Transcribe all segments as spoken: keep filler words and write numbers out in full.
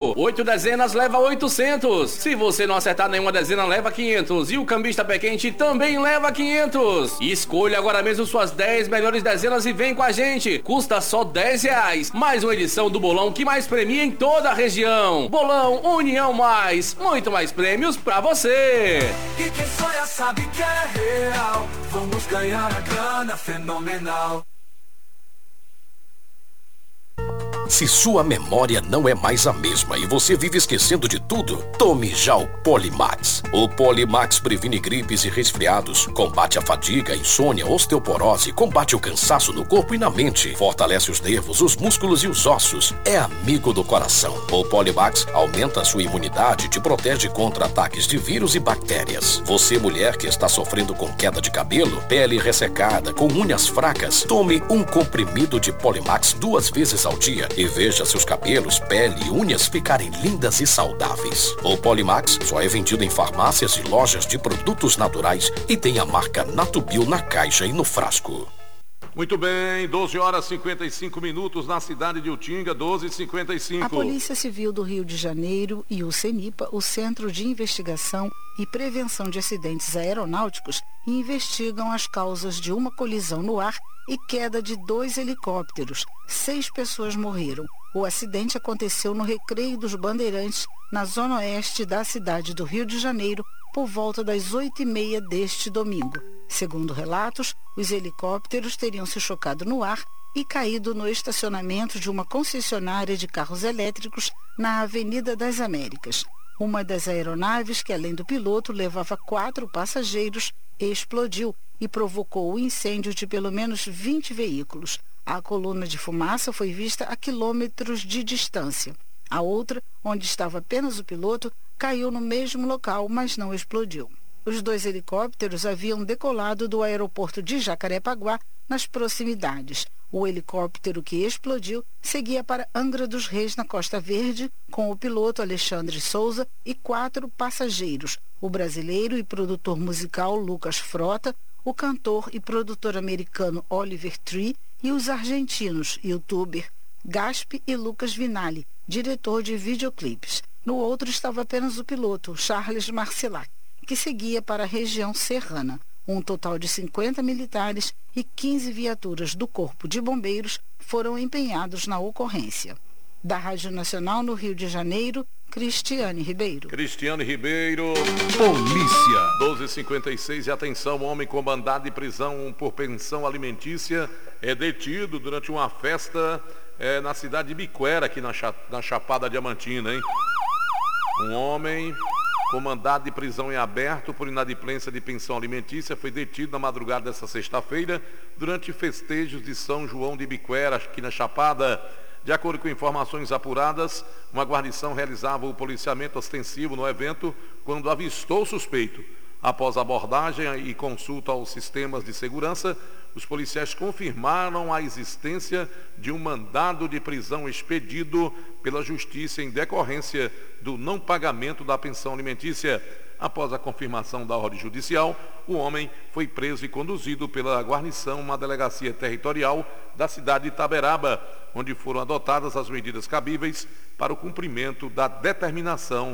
cinco. Oito dezenas leva oitocentos. Se você não acertar nenhuma dezena, leva quinhentos. E o cambista pé quente também leva quinhentos. Escolha agora mesmo suas dez melhores dezenas e vem com a gente. Custa só dez reais. Mais uma edição do bolão que mais premia em toda a região. Bolão União Mais. Muito mais prêmios pra você. E quem sonha sabe que é real. Vamos ganhar a grana fenomenal. Se sua memória não é mais a mesma e você vive esquecendo de tudo, tome já o Polimax. O Polimax previne gripes e resfriados, combate a fadiga, insônia, osteoporose, combate o cansaço no corpo e na mente, fortalece os nervos, os músculos e os ossos. É amigo do coração. O Polimax aumenta a sua imunidade e te protege contra ataques de vírus e bactérias. Você, mulher que está sofrendo com queda de cabelo, pele ressecada, com unhas fracas, tome um comprimido de Polimax duas vezes ao dia e veja seus cabelos, pele e unhas ficarem lindas e saudáveis. O Polimax só é vendido em farmácias e lojas de produtos naturais e tem a marca Natubio na caixa e no frasco. Muito bem, doze horas e cinquenta e cinco minutos na cidade de Utinga, doze e cinquenta e cinco. A Polícia Civil do Rio de Janeiro e o CENIPA, o Centro de Investigação e Prevenção de Acidentes Aeronáuticos, investigam as causas de uma colisão no ar e queda de dois helicópteros. Seis pessoas morreram. O acidente aconteceu no Recreio dos Bandeirantes, na zona oeste da cidade do Rio de Janeiro, por volta das oito e meia deste domingo. Segundo relatos, os helicópteros teriam se chocado no ar e caído no estacionamento de uma concessionária de carros elétricos na Avenida das Américas. Uma das aeronaves, que além do piloto levava quatro passageiros, explodiu e provocou o incêndio de pelo menos vinte veículos. A coluna de fumaça foi vista a quilômetros de distância. A outra, onde estava apenas o piloto, caiu no mesmo local, mas não explodiu. Os dois helicópteros haviam decolado do aeroporto de Jacarepaguá, nas proximidades. O helicóptero que explodiu seguia para Angra dos Reis, na Costa Verde, com o piloto Alexandre Souza e quatro passageiros, o brasileiro e produtor musical Lucas Frota, o cantor e produtor americano Oliver Tree e os argentinos, youtuber Gaspi e Lucas Vinali, diretor de videoclipes. No outro estava apenas o piloto, Charles Marcelac, que seguia para a região serrana. Um total de cinquenta militares e quinze viaturas do Corpo de Bombeiros foram empenhados na ocorrência. Da Rádio Nacional no Rio de Janeiro, Cristiane Ribeiro. Cristiane Ribeiro. Polícia. doze e cinquenta e seis e atenção, homem com mandado de prisão por pensão alimentícia é detido durante uma festa é, na cidade de Biquera, aqui na, na Chapada Diamantina, hein? Um homem com mandado de prisão em aberto por inadimplência de pensão alimentícia foi detido na madrugada desta sexta-feira durante festejos de São João de Biquera, aqui na Chapada. De acordo com informações apuradas, uma guarnição realizava o policiamento ostensivo no evento quando avistou o suspeito. Após abordagem e consulta aos sistemas de segurança, os policiais confirmaram a existência de um mandado de prisão expedido pela Justiça em decorrência do não pagamento da pensão alimentícia. Após a confirmação da ordem judicial, o homem foi preso e conduzido pela guarnição a uma delegacia territorial da cidade de Itaberaba, onde foram adotadas as medidas cabíveis para o cumprimento da determinação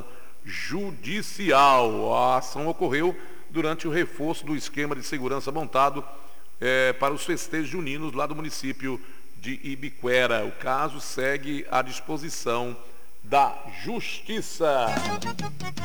judicial. A ação ocorreu durante o reforço do esquema de segurança montado eh, para os festejos juninos lá do município de Ibiquera. O caso segue à disposição da Justiça.